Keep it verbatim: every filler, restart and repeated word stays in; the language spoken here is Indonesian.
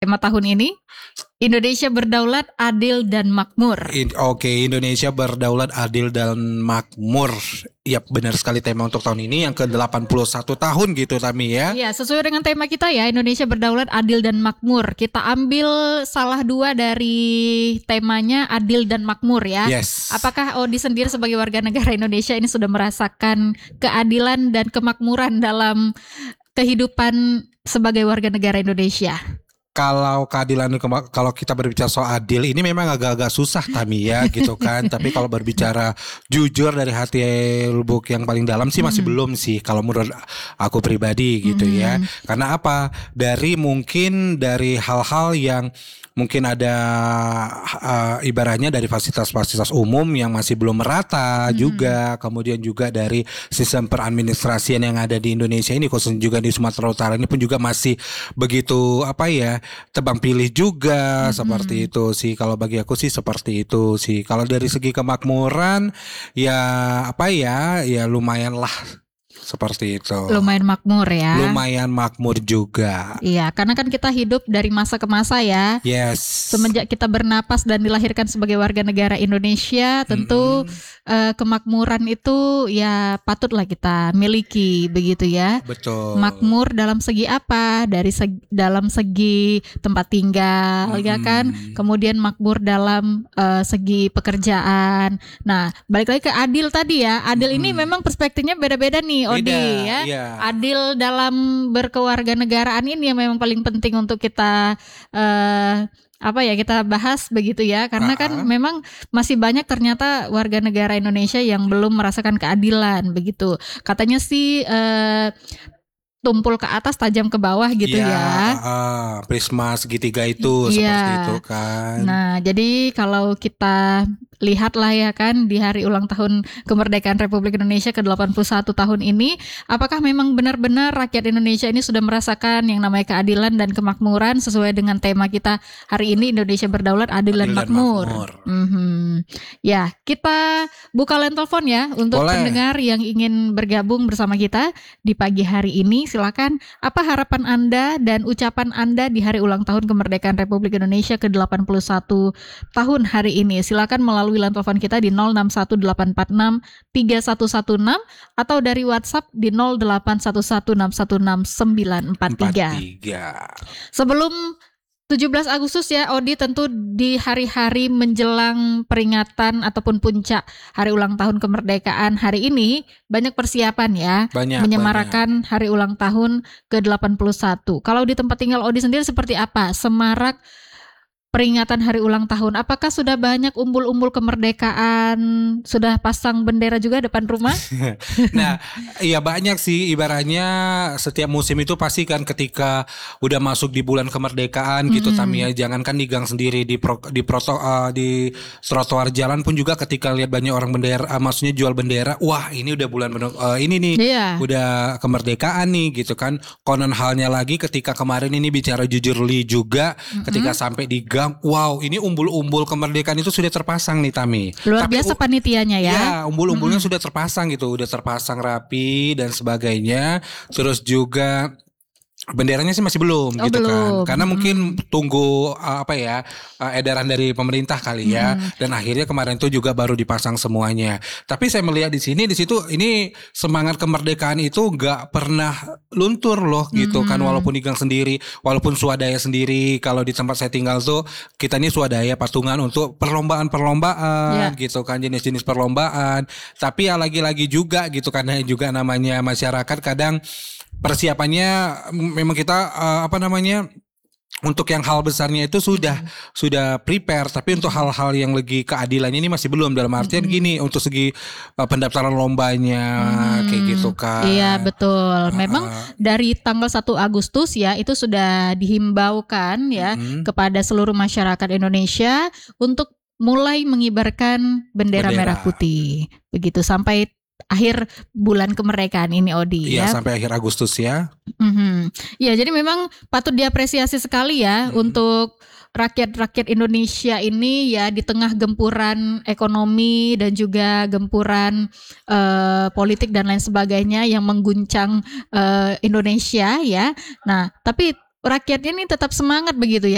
tema tahun ini, Indonesia berdaulat, adil dan makmur. In, Oke, okay, Indonesia berdaulat, adil dan makmur. Yap, benar sekali tema untuk tahun ini yang ke delapan puluh satu tahun gitu Tami ya. Iya, sesuai dengan tema kita ya, Indonesia berdaulat, adil dan makmur. Kita ambil salah dua dari temanya adil dan makmur ya. Yes. Apakah Odi sendiri sebagai warga negara Indonesia ini sudah merasakan keadilan dan kemakmuran dalam kehidupan sebagai warga negara Indonesia? Kalau keadilan, kalau kita berbicara soal adil ini memang agak-agak susah Tami ya gitu kan. Tapi kalau berbicara jujur dari hati lubuk yang paling dalam sih masih mm. belum sih kalau menurut aku pribadi gitu mm. ya. Karena apa? Dari mungkin dari hal-hal yang mungkin ada uh, ibaratnya dari fasilitas-fasilitas umum yang masih belum merata hmm. juga, kemudian juga dari sistem peradministrasian yang ada di Indonesia ini, khususnya juga di Sumatera Utara ini pun juga masih begitu apa ya, tebang pilih juga hmm. seperti itu sih. Kalau bagi aku sih seperti itu sih. Kalau dari segi kemakmuran ya apa ya, ya lumayan lah. Seperti itu. Lumayan makmur ya. Lumayan makmur juga. Iya, karena kan kita hidup dari masa ke masa ya. Yes. Semenjak kita bernapas dan dilahirkan sebagai warga negara Indonesia, tentu mm-hmm. uh, kemakmuran itu ya patutlah kita miliki begitu ya. Betul. Makmur dalam segi apa? Dari segi, dalam segi tempat tinggal mm-hmm. ya kan. Kemudian makmur dalam uh, segi pekerjaan. Nah, balik lagi ke adil tadi ya. Adil mm-hmm. ini memang perspektifnya beda-beda nih. Odi ya, iya. Adil dalam berkewarganegaraan ini yang memang paling penting untuk kita uh, apa ya kita bahas begitu ya, karena uh-huh. kan memang masih banyak ternyata warga negara Indonesia yang belum merasakan keadilan begitu. Katanya sih uh, tumpul ke atas tajam ke bawah gitu ya. ya. Uh, prisma segitiga itu ya. Seperti itu kan. Nah, jadi kalau kita lihatlah ya kan di hari ulang tahun kemerdekaan Republik Indonesia ke delapan puluh satu tahun ini, apakah memang benar-benar rakyat Indonesia ini sudah merasakan yang namanya keadilan dan kemakmuran sesuai dengan tema kita hari ini, Indonesia berdaulat, adil, adil dan makmur. Dan makmur. Mm-hmm. Ya, kita buka line telepon ya untuk Boleh. pendengar yang ingin bergabung bersama kita di pagi hari ini. Silakan, apa harapan Anda dan ucapan Anda di hari ulang tahun kemerdekaan Republik Indonesia ke delapan puluh satu tahun hari ini? Silakan melalui line telepon kita di nol enam satu delapan empat enam tiga satu satu enam atau dari WhatsApp di nol delapan satu satu enam satu enam sembilan empat tiga. Sebelum tujuh belas Agustus ya Odi, tentu di hari-hari menjelang peringatan ataupun puncak hari ulang tahun kemerdekaan hari ini banyak persiapan ya, banyak, menyemarakan banyak. hari ulang tahun ke delapan puluh satu. Kalau di tempat tinggal Odi sendiri seperti apa semarak peringatan hari ulang tahun? Apakah sudah banyak umbul-umbul kemerdekaan? Sudah pasang bendera juga depan rumah? Nah, iya banyak sih. Ibaratnya setiap musim itu pasti kan ketika udah masuk di bulan kemerdekaan mm-hmm. gitu Tamia. Jangankan di gang sendiri, di pro, di proto, uh, di trotoar jalan pun juga ketika lihat banyak orang bendera, uh, maksudnya jual bendera. Wah, ini udah bulan uh, ini nih, yeah. udah kemerdekaan nih gitu kan. Konon halnya lagi ketika kemarin ini bicara jujur li juga, mm-hmm. ketika sampai di gang, wow, ini umbul-umbul kemerdekaan itu sudah terpasang nih Tami. Luar Tapi, biasa panitianya ya. Ya, umbul-umbulnya hmm. sudah terpasang gitu, udah terpasang rapi dan sebagainya. Terus juga benderanya sih masih belum oh, gitu belum. kan. Karena hmm. mungkin tunggu uh, apa ya uh, edaran dari pemerintah kali ya. Hmm. Dan akhirnya kemarin itu juga baru dipasang semuanya. Tapi saya melihat di sini di situ ini semangat kemerdekaan itu nggak pernah luntur loh gitu hmm. kan, walaupun di gang sendiri, walaupun swadaya sendiri. Kalau di tempat saya tinggal tuh kita ini swadaya patungan untuk perlombaan-perlombaan yeah. gitu kan, jenis-jenis perlombaan. Tapi ya lagi-lagi juga gitu karena juga namanya masyarakat kadang persiapannya memang kita uh, apa namanya untuk yang hal besarnya itu sudah hmm. sudah prepare, tapi untuk hal-hal yang lagi keadilannya ini masih belum, dalam artian hmm. gini untuk segi uh, pendaftaran lombanya hmm. kayak gitu kan. Iya betul. Memang uh, dari tanggal satu Agustus ya itu sudah dihimbaukan ya hmm. kepada seluruh masyarakat Indonesia untuk mulai mengibarkan bendera, bendera merah putih. Begitu sampai akhir bulan kemerdekaan ini Odi ya. Iya sampai akhir Agustus ya. Mm-hmm. Ya jadi memang patut diapresiasi sekali ya hmm. untuk rakyat-rakyat Indonesia ini ya di tengah gempuran ekonomi dan juga gempuran uh, politik dan lain sebagainya yang mengguncang uh, Indonesia ya. Nah tapi rakyatnya ini tetap semangat begitu ya.